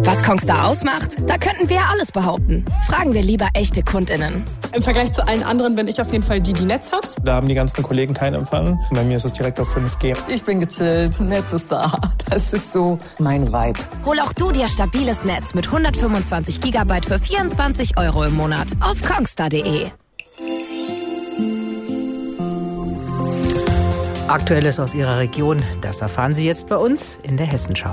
Was Kongstar ausmacht? Da könnten wir alles behaupten. Fragen wir lieber echte KundInnen. Im Vergleich zu allen anderen bin ich auf jeden Fall die Netz hat. Da haben die ganzen Kollegen keinen Empfang. Bei mir ist es direkt auf 5G. Ich bin gechillt, Netz ist da. Das ist so mein Vibe. Hol auch du dir stabiles Netz mit 125 GB für 24 € im Monat auf kongstar.de. Aktuelles aus Ihrer Region, das erfahren Sie jetzt bei uns in der Hessenschau.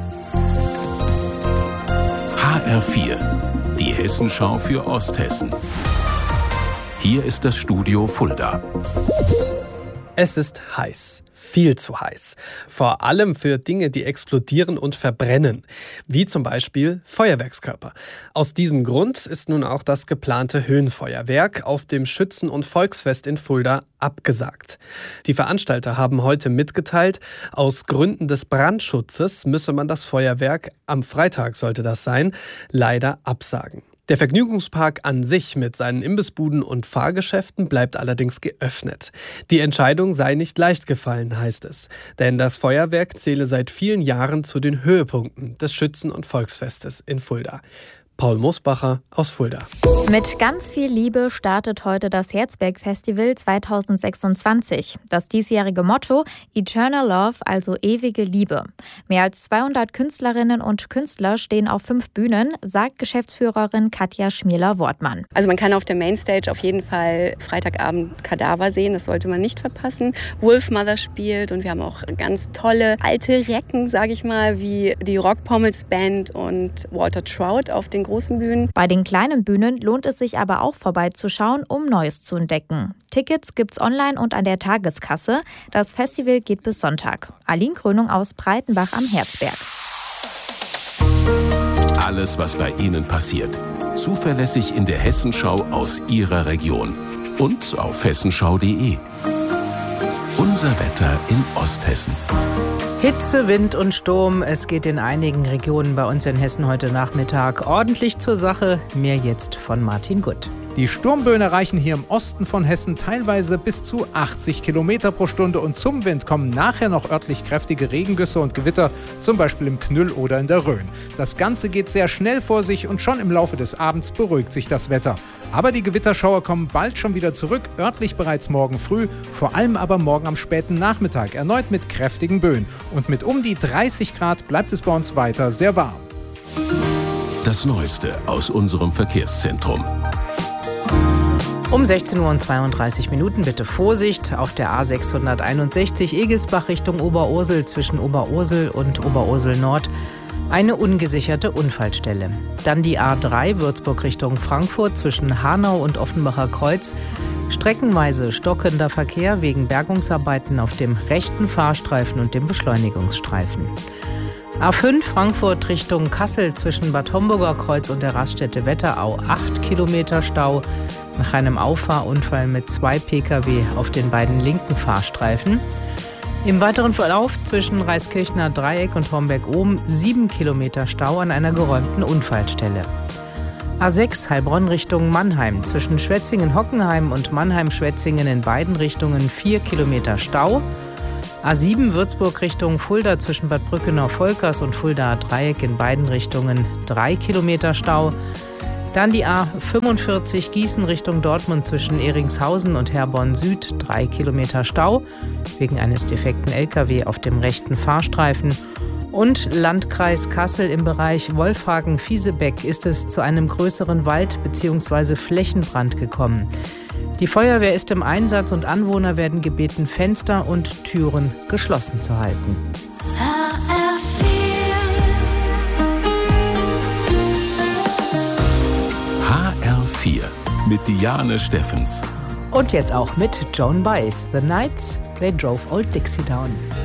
HR4, die Hessenschau für Osthessen. Hier ist das Studio Fulda. Es ist heiß. Viel zu heiß. Vor allem für Dinge, die explodieren und verbrennen. Wie zum Beispiel Feuerwerkskörper. Aus diesem Grund ist nun auch das geplante Höhenfeuerwerk auf dem Schützen- und Volksfest in Fulda abgesagt. Die Veranstalter haben heute mitgeteilt, aus Gründen des Brandschutzes müsse man das Feuerwerk, am Freitag sollte das sein, leider absagen. Der Vergnügungspark an sich mit seinen Imbissbuden und Fahrgeschäften bleibt allerdings geöffnet. Die Entscheidung sei nicht leicht gefallen, heißt es. Denn das Feuerwerk zähle seit vielen Jahren zu den Höhepunkten des Schützen- und Volksfestes in Fulda. Paul Mosbacher aus Fulda. Mit ganz viel Liebe startet heute das Herzberg-Festival 2026. Das diesjährige Motto Eternal Love, also ewige Liebe. Mehr als 200 Künstlerinnen und Künstler stehen auf 5 Bühnen, sagt Geschäftsführerin Katja Schmierler-Wortmann. Also man kann auf der Mainstage auf jeden Fall Freitagabend Kadaver sehen, das sollte man nicht verpassen. Wolfmother spielt und wir haben auch ganz tolle alte Recken, sage ich mal, wie die Rockpommels Band und Walter Trout auf den großen Bühnen. Bei den kleinen Bühnen lohnt es sich aber auch vorbeizuschauen, um Neues zu entdecken. Tickets gibt's online und an der Tageskasse. Das Festival geht bis Sonntag. Aline Krönung aus Breitenbach am Herzberg. Alles, was bei Ihnen passiert. Zuverlässig in der Hessenschau aus Ihrer Region. Und auf hessenschau.de. Unser Wetter in Osthessen. Hitze, Wind und Sturm. Es geht in einigen Regionen bei uns in Hessen heute Nachmittag ordentlich zur Sache. Mehr jetzt von Martin Gutt. Die Sturmböen erreichen hier im Osten von Hessen teilweise bis zu 80 Kilometer pro Stunde und zum Wind kommen nachher noch örtlich kräftige Regengüsse und Gewitter, zum Beispiel im Knüll oder in der Rhön. Das Ganze geht sehr schnell vor sich und schon im Laufe des Abends beruhigt sich das Wetter. Aber die Gewitterschauer kommen bald schon wieder zurück, örtlich bereits morgen früh, vor allem aber morgen am späten Nachmittag, erneut mit kräftigen Böen. Und mit um die 30 Grad bleibt es bei uns weiter sehr warm. Das Neueste aus unserem Verkehrszentrum. Um 16:32 Uhr bitte Vorsicht auf der A661 Egelsbach Richtung Oberursel zwischen Oberursel und Oberursel Nord. Eine ungesicherte Unfallstelle. Dann die A3 Würzburg Richtung Frankfurt zwischen Hanau und Offenbacher Kreuz. Streckenweise stockender Verkehr wegen Bergungsarbeiten auf dem rechten Fahrstreifen und dem Beschleunigungsstreifen. A5 Frankfurt Richtung Kassel zwischen Bad Homburger Kreuz und der Raststätte Wetterau 8 Kilometer Stau. Nach einem Auffahrunfall mit 2 Pkw auf den beiden linken Fahrstreifen. Im weiteren Verlauf zwischen Reiskirchner Dreieck und Homberg-Ohm 7 Kilometer Stau an einer geräumten Unfallstelle. A6 Heilbronn Richtung Mannheim zwischen Schwetzingen-Hockenheim und Mannheim-Schwetzingen in beiden Richtungen 4 Kilometer Stau. A7 Würzburg Richtung Fulda zwischen Bad Brückenau-Volkers und Fuldaer Dreieck in beiden Richtungen 3 Kilometer Stau. Dann die A45 Gießen Richtung Dortmund zwischen Eringshausen und Herborn Süd 3 Kilometer Stau wegen eines defekten LKW auf dem rechten Fahrstreifen. Und Landkreis Kassel im Bereich Wolfhagen-Fiesebeck ist es zu einem größeren Wald- bzw. Flächenbrand gekommen. Die Feuerwehr ist im Einsatz und Anwohner werden gebeten, Fenster und Türen geschlossen zu halten. HR4 mit Diane Steffens. Und jetzt auch mit Joan Baez, The Night They Drove Old Dixie Down.